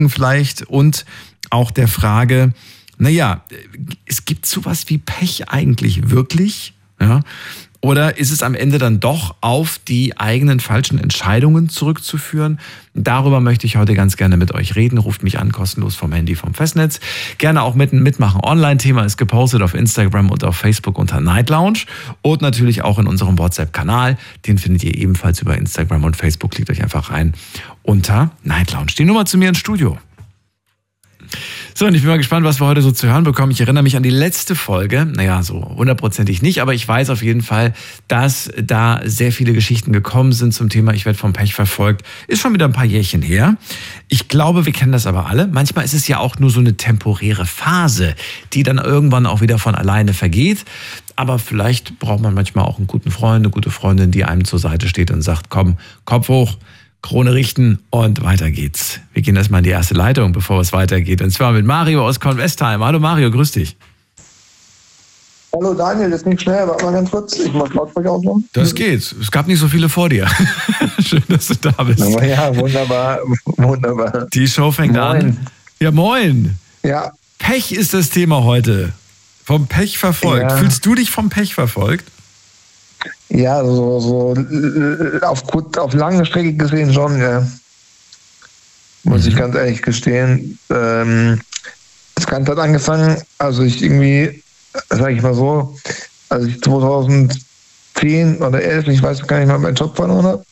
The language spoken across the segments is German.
vielleicht und auch der Frage, naja, es gibt sowas wie Pech eigentlich wirklich? Ja? Oder ist es am Ende dann doch auf die eigenen falschen Entscheidungen zurückzuführen? Darüber möchte ich heute ganz gerne mit euch reden. Ruft mich an, kostenlos vom Handy, vom Festnetz. Gerne auch mitmachen. Online-Thema ist gepostet auf Instagram und auf Facebook unter Night Lounge. Und natürlich auch in unserem WhatsApp-Kanal. Den findet ihr ebenfalls über Instagram und Facebook. Klickt euch einfach rein unter Night Lounge. Die Nummer zu mir ins Studio. So, und ich bin mal gespannt, was wir heute so zu hören bekommen. Ich erinnere mich an die letzte Folge. Naja, so hundertprozentig nicht, aber ich weiß auf jeden Fall, dass da sehr viele Geschichten gekommen sind zum Thema Ich werde vom Pech verfolgt. Ist schon wieder ein paar Jährchen her. Ich glaube, wir kennen das aber alle. Manchmal ist es ja auch nur so eine temporäre Phase, die dann irgendwann auch wieder von alleine vergeht. Aber vielleicht braucht man manchmal auch einen guten Freund, eine gute Freundin, die einem zur Seite steht und sagt, komm, Kopf hoch, Krone richten und weiter geht's. Wir gehen erstmal in die erste Leitung, bevor es weitergeht. Und zwar mit Mario aus Kornwestheim. Hallo Mario, grüß dich. Hallo Daniel, das ging schnell. Warte mal ganz kurz. Ich muss Lautsprecher ausmachen. Das geht. Es gab nicht so viele vor dir. Schön, dass du da bist. Ja, wunderbar. Wunderbar. Die Show fängt an. Ja, moin. Ja. Pech ist das Thema heute. Vom Pech verfolgt. Ja. Fühlst du dich vom Pech verfolgt? Ja, so auf lange Strecke gesehen schon, ja. Muss ich ganz ehrlich gestehen. Das Ganze hat angefangen, also ich irgendwie, sag ich mal so, als ich 2010 oder 11, ich weiß gar nicht mal, meinen Job verloren habe.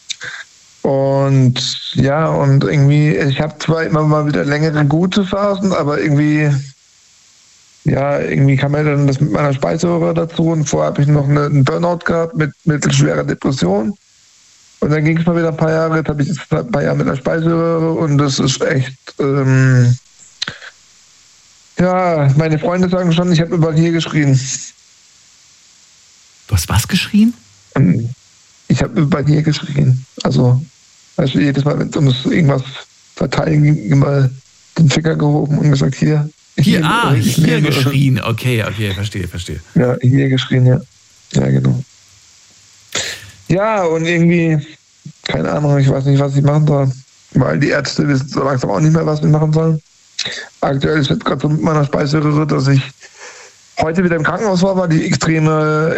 Und ja, und irgendwie, ich habe zwar immer mal wieder längere gute Phasen, aber irgendwie kam ja dann das mit meiner Speiseröhre dazu und vorher habe ich noch einen Burnout gehabt mit mittelschwerer Depression. Und dann ging es mal wieder ein paar Jahre, jetzt habe ich jetzt ein paar Jahre mit der Speiseröhre und das ist echt, meine Freunde sagen schon, ich habe überall hier geschrien. Du hast was geschrien? Ich habe überall hier geschrien. Also, weißt du, jedes Mal, wenn es um irgendwas verteilen ging, immer den Finger gehoben und gesagt, hier geschrien. Okay, verstehe. Ja, hier geschrien, ja. Ja, genau. Ja, und irgendwie, keine Ahnung, ich weiß nicht, was ich machen soll. Weil die Ärzte wissen so langsam auch nicht mehr, was wir machen sollen. Aktuell ist es gerade so mit meiner Speiseröhre, dass ich heute wieder im Krankenhaus war, die extreme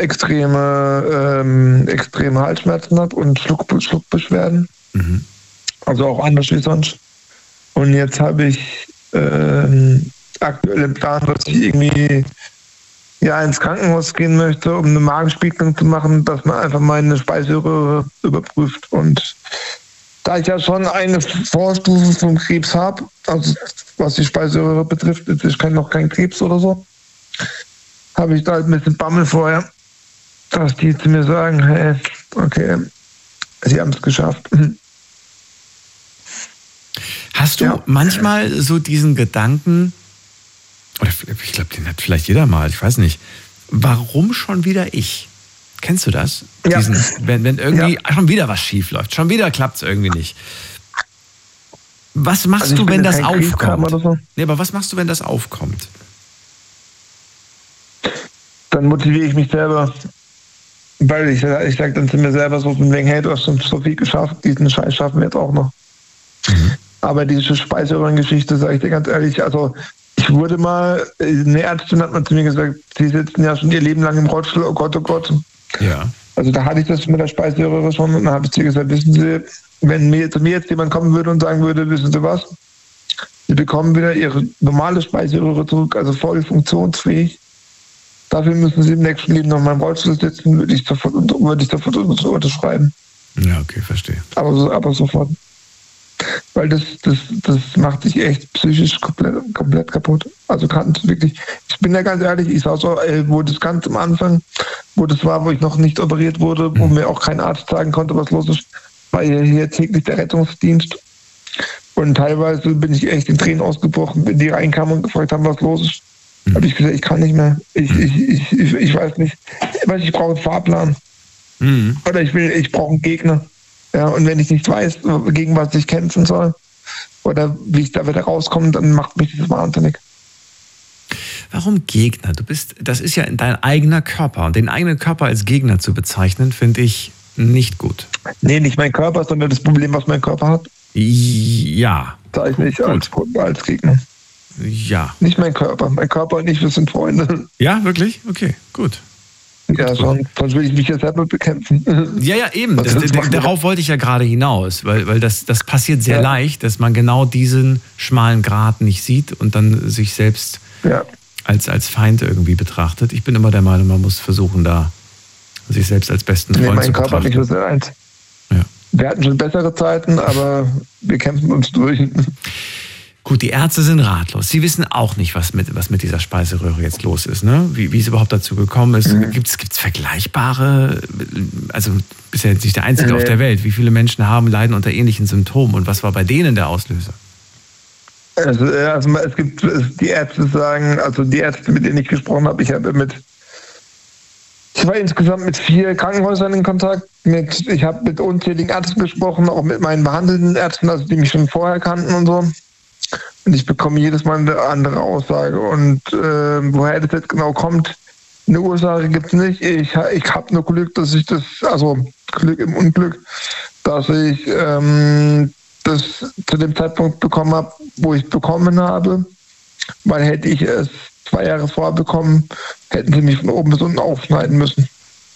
Halsschmerzen habe und Schluckbeschwerden. Mhm. Also auch anders wie sonst. Und jetzt habe ich aktuell im Plan, dass ich irgendwie ins Krankenhaus gehen möchte, um eine Magenspiegelung zu machen, dass man einfach meine Speiseröhre überprüft. Und da ich ja schon eine Vorstufe vom Krebs habe, also was die Speiseröhre betrifft, ich kenne noch keinen Krebs oder so, habe ich da halt ein bisschen Bammel vorher, dass die zu mir sagen, hey, okay, sie haben es geschafft. Hast du manchmal so diesen Gedanken, oder ich glaube, den hat vielleicht jeder mal, ich weiß nicht, warum schon wieder ich? Kennst du das? Ja. Wenn irgendwie schon wieder was schief läuft, schon wieder klappt es irgendwie nicht. Was machst du, wenn das aufkommt? So? Nee, aber was machst du, wenn das aufkommt? Dann motiviere ich mich selber. Weil ich sage dann zu mir selber so, hey, du hast schon so viel geschafft, diesen Scheiß schaffen wir jetzt auch noch. Mhm. Aber diese Speiseröhrengeschichte, sage ich dir ganz ehrlich, also ich wurde mal, eine Ärztin hat mal zu mir gesagt, sie sitzen ja schon ihr Leben lang im Rollstuhl, oh Gott, oh Gott. Ja. Also da hatte ich das mit der Speiseröhre schon und dann habe ich zu ihr gesagt, wissen Sie, wenn zu mir jetzt jemand kommen würde und sagen würde, wissen Sie was, Sie bekommen wieder Ihre normale Speiseröhre zurück, also voll funktionsfähig. Dafür müssen Sie im nächsten Leben noch mal im Rollstuhl sitzen, würde ich sofort unterschreiben. Ja, okay, verstehe. Aber sofort. Weil das macht dich echt psychisch komplett kaputt. Also wirklich, ich bin ja ganz ehrlich, ich sah so, wo das ganz am Anfang, wo das war, wo ich noch nicht operiert wurde, wo mir auch kein Arzt sagen konnte, was los ist, war hier täglich der Rettungsdienst. Und teilweise bin ich echt in Tränen ausgebrochen, wenn die reinkamen und gefragt haben, was los ist. Habe ich gesagt, ich kann nicht mehr. Ich weiß nicht. Ich brauche einen Fahrplan. Mhm. Oder ich brauche einen Gegner. Ja, und wenn ich nicht weiß, gegen was ich kämpfen soll oder wie ich da wieder rauskomme, dann macht mich das wahnsinnig. Warum Gegner? Das ist ja dein eigener Körper. Und den eigenen Körper als Gegner zu bezeichnen, finde ich nicht gut. Nee, nicht mein Körper, sondern das Problem, was mein Körper hat. Ja, bezeichne ich als Gegner. Ja. Nicht mein Körper. Mein Körper und ich, wir sind Freunde. Ja, wirklich? Okay, gut. Ja, sonst will ich mich ja selber bekämpfen. Ja, eben. Darauf wollte ich ja gerade hinaus, weil das passiert sehr leicht, dass man genau diesen schmalen Grat nicht sieht und dann sich selbst als Feind irgendwie betrachtet. Ich bin immer der Meinung, man muss versuchen, da sich selbst als besten Freund zu betrachten. Mein Körper nicht so eins. Ja. Wir hatten schon bessere Zeiten, aber wir kämpfen uns durch. Gut, die Ärzte sind ratlos. Sie wissen auch nicht, was mit dieser Speiseröhre jetzt los ist, ne? Wie es überhaupt dazu gekommen ist. Gibt's vergleichbare, also bist ja jetzt nicht der Einzige auf der Welt. Wie viele Menschen leiden unter ähnlichen Symptomen und was war bei denen der Auslöser? Also es gibt die Ärzte sagen, also die Ärzte, mit denen ich gesprochen habe, ich war insgesamt mit 4 Krankenhäusern in Kontakt. Ich habe mit unzähligen Ärzten gesprochen, auch mit meinen behandelnden Ärzten, also die mich schon vorher kannten und so. Und ich bekomme jedes Mal eine andere Aussage. Und woher das jetzt genau kommt, eine Ursache gibt es nicht. Ich habe nur Glück, Glück im Unglück, dass ich das zu dem Zeitpunkt bekommen habe, wo ich es bekommen habe. Weil hätte ich es 2 Jahre vorher bekommen, hätten sie mich von oben bis unten aufschneiden müssen.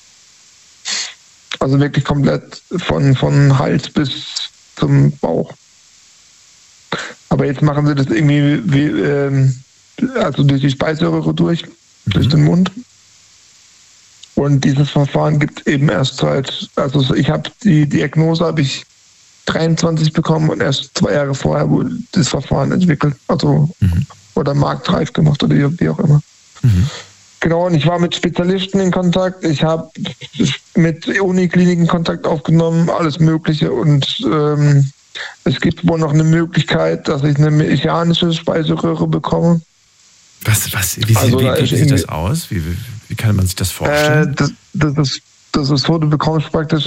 Also wirklich komplett von Hals bis zum Bauch. Aber jetzt machen sie das irgendwie also durch die Speiseröhre durch den Mund. Und dieses Verfahren gibt es eben erst also ich habe die Diagnose habe ich 23 bekommen und erst 2 Jahre vorher wurde das Verfahren entwickelt. Also oder marktreif gemacht oder wie auch immer. Genau, und ich war mit Spezialisten in Kontakt. Ich habe mit Unikliniken Kontakt aufgenommen, alles Mögliche und es gibt wohl noch eine Möglichkeit, dass ich eine mechanische Speiseröhre bekomme. Wie sieht das aus? Wie kann man sich das vorstellen? Das ist so, du bekommst praktisch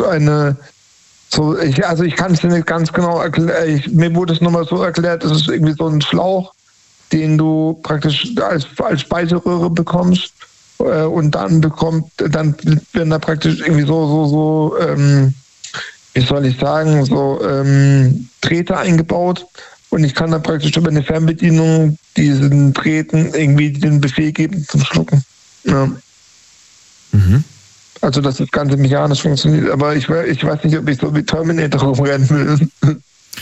ich kann es dir nicht ganz genau erklären. Mir wurde es nochmal so erklärt, das ist irgendwie so ein Schlauch, den du praktisch als Speiseröhre bekommst und dann werden da praktisch irgendwie so wie soll ich sagen, Drähte eingebaut und ich kann dann praktisch über eine Fernbedienung diesen Drähten irgendwie den Befehl geben zum Schlucken. Ja. Also dass das Ganze mechanisch funktioniert, aber ich weiß nicht, ob ich so wie Terminator rumrennen will.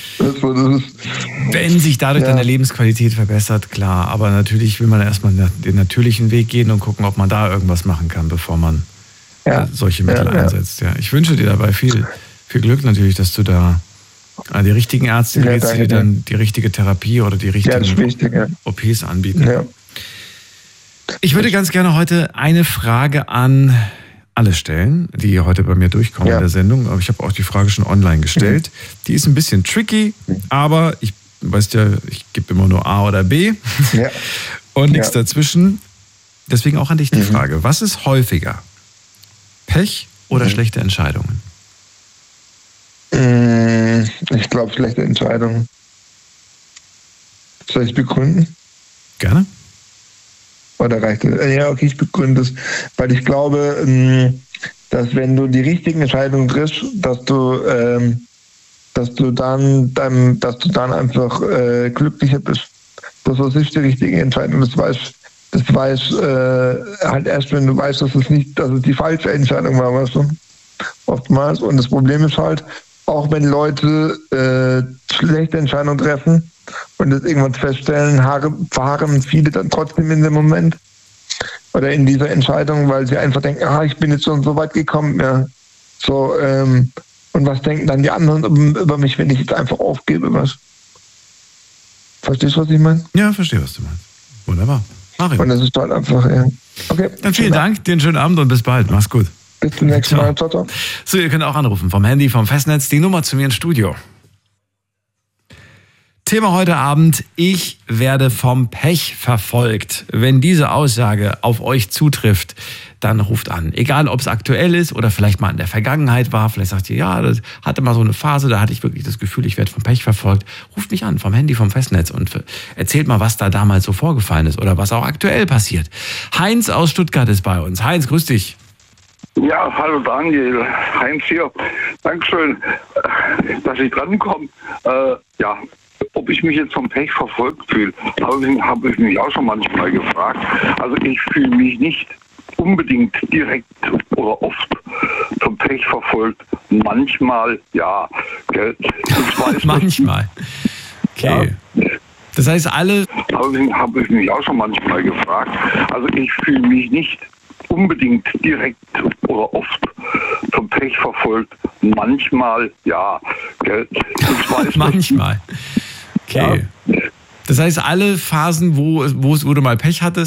Wenn sich dadurch deine Lebensqualität verbessert, klar, aber natürlich will man erstmal den natürlichen Weg gehen und gucken, ob man da irgendwas machen kann, bevor man solche Mittel einsetzt. Ja. Ich wünsche dir dabei viel Glück natürlich, dass du da die richtigen Ärzte kriegst, die dann die richtige Therapie oder die richtigen OPs anbieten. Ja. Ich würde ganz gerne heute eine Frage an alle stellen, die heute bei mir durchkommen in der Sendung. Aber ich habe auch die Frage schon online gestellt. Die ist ein bisschen tricky, aber ich gebe immer nur A oder B und nichts dazwischen. Deswegen auch an dich die Frage. Was ist häufiger? Pech oder schlechte Entscheidungen? Ich glaube, schlechte Entscheidungen. Soll ich begründen? Gerne. Oder reicht es? Ja, okay, ich begründe es. Weil ich glaube, dass wenn du die richtigen Entscheidungen triffst, dass du dann einfach glücklicher bist. Das ist die richtige Entscheidung. Das weiß halt erst, wenn du weißt, dass es die falsche Entscheidung war, weißt du? Oftmals. Und das Problem ist halt, auch wenn Leute schlechte Entscheidungen treffen und das irgendwann feststellen, verharren viele dann trotzdem in dem Moment oder in dieser Entscheidung, weil sie einfach denken, ich bin jetzt schon so weit gekommen, und was denken dann die anderen über mich, wenn ich jetzt einfach aufgebe, was? Verstehst du, was ich meine? Ja, verstehe, was du meinst. Wunderbar. Mario. Und das ist halt einfach, Okay. Dann vielen Dank, dir einen schönen Abend und bis bald. Mach's gut. Bis zum nächsten Mal. Ciao, ciao. So, ihr könnt auch anrufen vom Handy, vom Festnetz, die Nummer zu mir ins Studio. Thema heute Abend, ich werde vom Pech verfolgt. Wenn diese Aussage auf euch zutrifft, dann ruft an. Egal, ob es aktuell ist oder vielleicht mal in der Vergangenheit war. Vielleicht sagt ihr, das hatte mal so eine Phase, da hatte ich wirklich das Gefühl, ich werde vom Pech verfolgt. Ruft mich an, vom Handy, vom Festnetz und erzählt mal, was da damals so vorgefallen ist oder was auch aktuell passiert. Heinz aus Stuttgart ist bei uns. Heinz, grüß dich. Ja, hallo Daniel, Heinz hier. Dankeschön, dass ich drankomme. ob ich mich jetzt vom Pech verfolgt fühle, habe ich mich auch schon manchmal gefragt. Also ich fühle mich nicht unbedingt direkt oder oft vom Pech verfolgt. Manchmal, ja. Gell? Manchmal. Okay. Ja. Das heißt, alle... Habe ich mich auch schon manchmal gefragt. Also ich fühle mich nicht unbedingt direkt oder oft vom Pech verfolgt. Manchmal, ja. Gell? Manchmal. Okay. Ja. Das heißt, alle Phasen, wo du mal Pech hattest,